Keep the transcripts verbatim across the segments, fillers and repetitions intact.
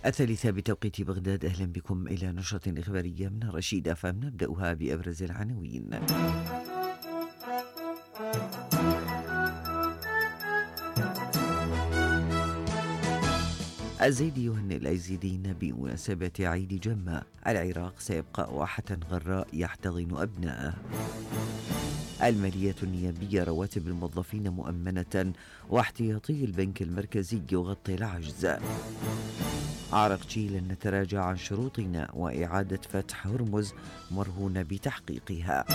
الثالثة بتوقيت بغداد. أهلا بكم إلى نشرة إخبارية من رشيد أف أم، نبدأها بأبرز العناوين. الزيدي يهنئ الأيزيديين بمناسبة عيد جمة. العراق سيبقى واحة غراء يحتضن أبناءه. المالية النيابية رواتب الموظفين مؤمنة، واحتياطي البنك المركزي يغطي العجز. عراقجي لن نتراجع عن شروطنا، وإعادة فتح هرمز مرهونة بتحقيقها.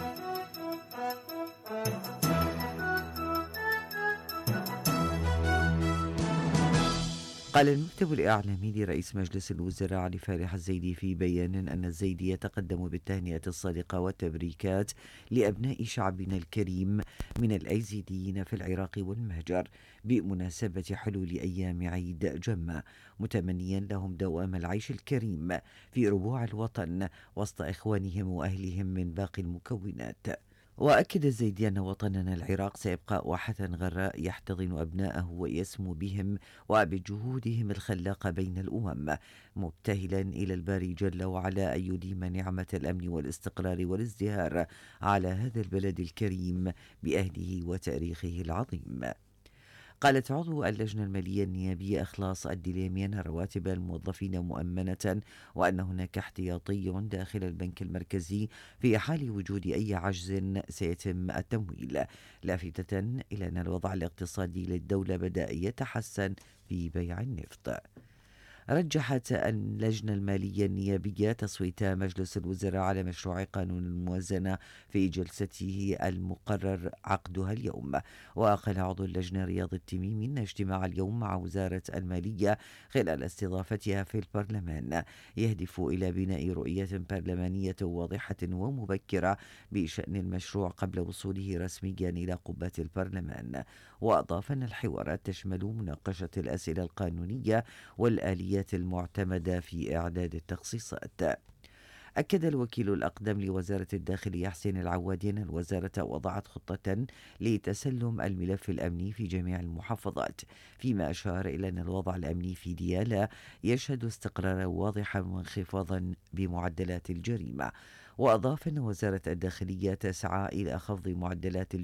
قال المكتب الإعلامي لرئيس مجلس الوزراء علي فالح الزيدي في بيان أن الزيدي يتقدم بالتهنئة الصادقة والتبريكات لأبناء شعبنا الكريم من الأيزيديين في العراق والمهجر بمناسبة حلول أيام عيد جمة، متمنيا لهم دوام العيش الكريم في ربوع الوطن وسط إخوانهم وأهلهم من باقي المكونات. وأكد الزيدي أن وطننا العراق سيبقى واحة غراء يحتضن أبناءه ويسمو بهم وبجهودهم الخلاقة بين الأمم، مبتهلا إلى الباري جل وعلا أن يديم نعمة الأمن والاستقرار والازدهار على هذا البلد الكريم بأهله وتاريخه العظيم. قالت عضو اللجنة المالية النيابية إخلاص الدليمي أن رواتب الموظفين مؤمنة، وأن هناك احتياطي داخل البنك المركزي في حال وجود أي عجز سيتم التمويل، لافتة إلى أن الوضع الاقتصادي للدولة بدأ يتحسن في بيع النفط. رجحت اللجنة المالية النيابية تصويت مجلس الوزراء على مشروع قانون الموازنة في جلسته المقرر عقدها اليوم. وقال عضو اللجنة رياض التميمي أن اجتماع اليوم مع وزارة المالية خلال استضافتها في البرلمان يهدف إلى بناء رؤية برلمانية واضحة ومبكرة بشأن المشروع قبل وصوله رسميا إلى قبات البرلمان. وأضاف أن الحوارات تشمل مناقشة الأسئلة القانونية والآليات المعتمدة في إعداد التخصيصات. أكد الوكيل الأقدم لوزارة الداخلية حسين العوادي أن الوزارة وضعت خطة لتسلم الملف الأمني في جميع المحافظات، فيما أشار إلى أن الوضع الأمني في ديالى يشهد استقرارا واضحا وانخفاضا بمعدلات الجريمة. وأضاف أن وزارة الداخلية تسعى إلى خفض معدلات